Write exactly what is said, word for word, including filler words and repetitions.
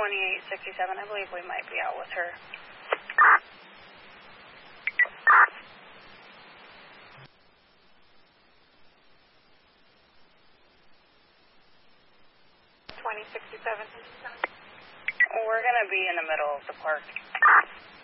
twenty-eight sixty-seven. I believe we might be out with her. twenty sixty-seven. We're going to be in the middle of the park.